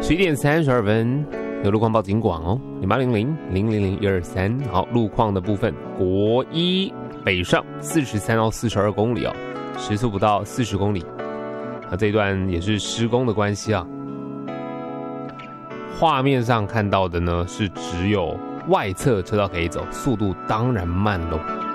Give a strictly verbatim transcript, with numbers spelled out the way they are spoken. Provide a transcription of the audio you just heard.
十一点三十二分，有路况报警广哦，零八零零零零零一二三。好，路况的部分，国一北上四十三到四十二公里哦，时速不到四十公里。啊，这一段也是施工的关系啊。画面上看到的呢，是只有外侧车道可以走，速度当然慢喽。